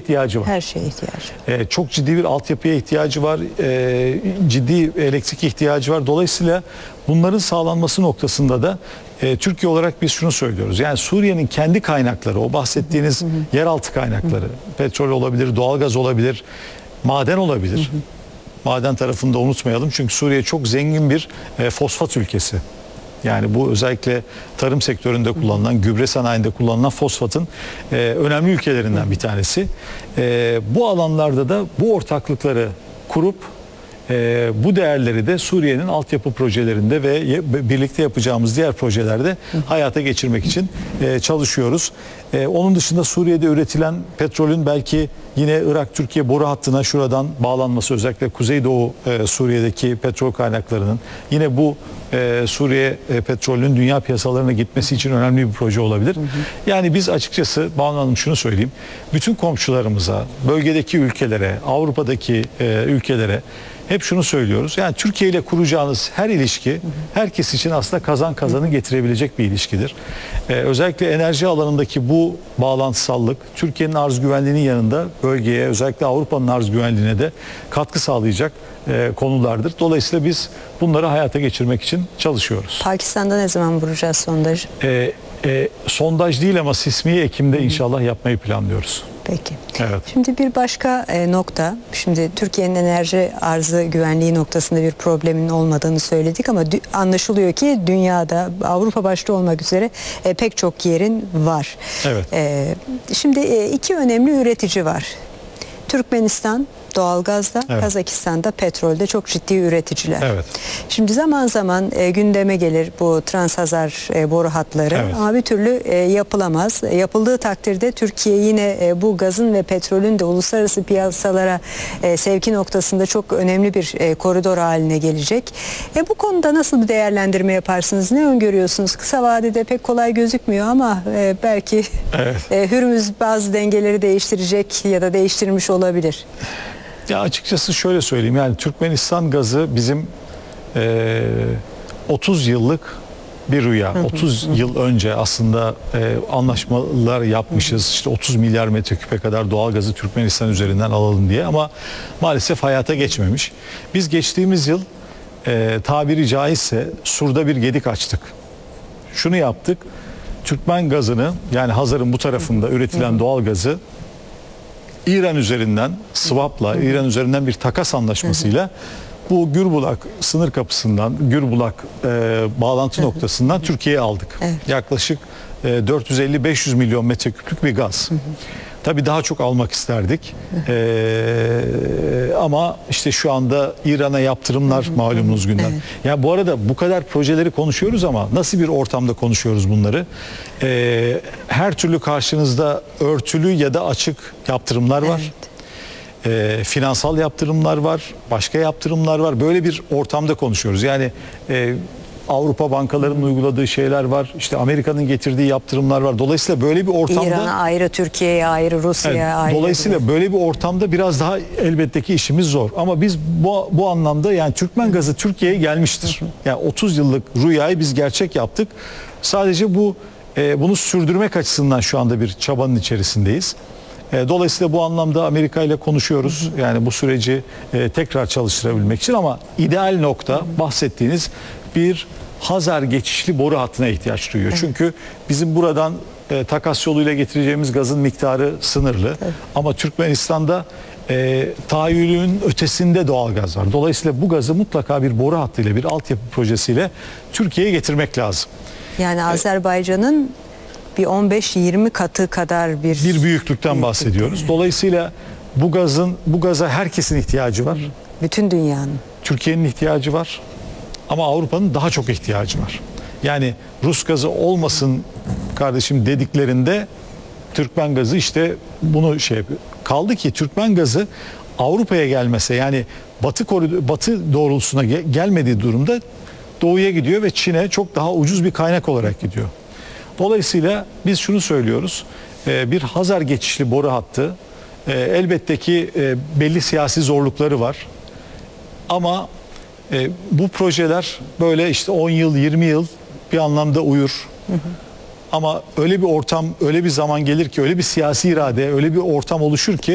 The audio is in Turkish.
ihtiyacı var. Her şeye ihtiyacı. Çok ciddi bir altyapıya ihtiyacı var. Ciddi elektrik ihtiyacı var. Dolayısıyla bunların sağlanması noktasında da Türkiye olarak biz şunu söylüyoruz. Yani Suriye'nin kendi kaynakları, o bahsettiğiniz yeraltı kaynakları, petrol olabilir, doğalgaz olabilir, maden olabilir. Maden tarafını da unutmayalım. Çünkü Suriye çok zengin bir fosfat ülkesi. Yani bu özellikle tarım sektöründe kullanılan, gübre sanayinde kullanılan fosfatın önemli ülkelerinden bir tanesi. Bu alanlarda da bu ortaklıkları kurup bu değerleri de Suriye'nin altyapı projelerinde ve birlikte yapacağımız diğer projelerde hayata geçirmek için çalışıyoruz. Onun dışında Suriye'de üretilen petrolün belki yine Irak-Türkiye boru hattına şuradan bağlanması, özellikle Kuzeydoğu Suriye'deki petrol kaynaklarının yine bu Suriye petrolünün dünya piyasalarına gitmesi için önemli bir proje olabilir. Yani biz açıkçası Banu Hanım şunu söyleyeyim. Bütün komşularımıza, bölgedeki ülkelere, Avrupa'daki ülkelere hep şunu söylüyoruz. Yani Türkiye ile kuracağınız her ilişki herkes için aslında kazan kazanı getirebilecek bir ilişkidir. Özellikle enerji alanındaki bu bağlantısallık Türkiye'nin arz güvenliğinin yanında bölgeye, özellikle Avrupa'nın arz güvenliğine de katkı sağlayacak konulardır. Dolayısıyla biz bunları hayata geçirmek için çalışıyoruz. Pakistan'da ne zaman vuracağız sondajı? Sondaj değil ama sismiyi Ekim'de inşallah yapmayı planlıyoruz. Peki. Evet. Şimdi bir başka nokta. Şimdi Türkiye'nin enerji arzı güvenliği noktasında bir problemin olmadığını söyledik ama anlaşılıyor ki dünyada, Avrupa başta olmak üzere pek çok yerin var. Evet. Şimdi iki önemli üretici var. Türkmenistan doğalgazda, evet. Kazakistan'da petrolde çok ciddi üreticiler. Evet. Şimdi zaman zaman gündeme gelir bu Transhazar boru hatları, evet. ama bir türlü yapılamaz. Yapıldığı takdirde Türkiye yine bu gazın ve petrolün de uluslararası piyasalara sevki noktasında çok önemli bir koridor haline gelecek. Bu konuda nasıl bir değerlendirme yaparsınız? Ne öngörüyorsunuz? Kısa vadede pek kolay gözükmüyor ama belki evet. Hürmüz bazı dengeleri değiştirecek ya da değiştirmiş olabilir. Ya açıkçası şöyle söyleyeyim, yani Türkmenistan gazı bizim 30 yıllık bir rüya. 30 yıl önce aslında anlaşmalar yapmışız. İşte 30 milyar metreküpe kadar doğal gazı Türkmenistan üzerinden alalım diye, ama maalesef hayata geçmemiş. Biz geçtiğimiz yıl tabiri caizse surda bir gedik açtık. Şunu yaptık. Türkmen gazını, yani Hazar'ın bu tarafında üretilen doğal gazı İran üzerinden swap'la, İran üzerinden bir takas anlaşmasıyla bu Gürbulak sınır kapısından, Gürbulak bağlantı noktasından Türkiye'ye aldık. Evet. Yaklaşık 450-500 milyon metreküplük bir gaz. Tabii daha çok almak isterdik. Ama işte şu anda İran'a yaptırımlar malumunuz gündem. Evet. Yani bu arada bu kadar projeleri konuşuyoruz ama nasıl bir ortamda konuşuyoruz bunları? Her türlü karşınızda örtülü ya da açık yaptırımlar var. Evet. Finansal yaptırımlar var, başka yaptırımlar var. Böyle bir ortamda konuşuyoruz. Yani Avrupa bankalarının uyguladığı şeyler var. İşte Amerika'nın getirdiği yaptırımlar var. Dolayısıyla böyle bir ortamda İran'a ayrı, Türkiye'ye ayrı, Rusya'ya evet, ayrı. Dolayısıyla böyle bir ortamda biraz daha elbette ki işimiz zor. Ama biz bu anlamda, yani Türkmen gazı Türkiye'ye gelmiştir. Yani 30 yıllık rüyayı biz gerçek yaptık. Sadece bunu sürdürmek açısından şu anda bir çabanın içerisindeyiz. Dolayısıyla bu anlamda Amerika ile konuşuyoruz. Yani bu süreci tekrar çalıştırabilmek için, ama ideal nokta bahsettiğiniz bir Hazar geçişli boru hattına ihtiyaç duyuyor. Evet. Çünkü bizim buradan takas yoluyla getireceğimiz gazın miktarı sınırlı. Evet. Ama Türkmenistan'da tahayyülün ötesinde doğal gaz var. Dolayısıyla bu gazı mutlaka bir boru hattıyla, bir altyapı projesiyle Türkiye'ye getirmek lazım. Yani Azerbaycan'ın bir 15-20 katı kadar bir büyüklükten bahsediyoruz. Dolayısıyla bu gaza herkesin ihtiyacı var. Bütün dünyanın. Türkiye'nin ihtiyacı var. Ama Avrupa'nın daha çok ihtiyacı var. Yani Rus gazı olmasın kardeşim dediklerinde Türkmen gazı işte bunu şey yapıyor. Kaldı ki Türkmen gazı Avrupa'ya gelmese, yani batı doğrultusuna gelmediği durumda doğuya gidiyor ve Çin'e çok daha ucuz bir kaynak olarak gidiyor. Dolayısıyla biz şunu söylüyoruz. Bir Hazar geçişli boru hattı elbette ki belli siyasi zorlukları var. Ama bu projeler böyle işte 10 yıl, 20 yıl bir anlamda uyur. Ama öyle bir ortam, öyle bir zaman gelir ki, öyle bir siyasi irade, öyle bir ortam oluşur ki